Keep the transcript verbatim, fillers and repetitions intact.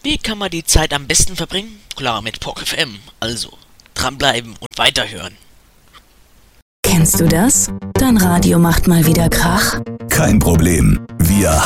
Wie kann man die Zeit am besten verbringen? Klar, mit P O K F M. Also, dranbleiben und weiterhören. Kennst du das? Dein Radio macht mal wieder Krach? Kein Problem. Wir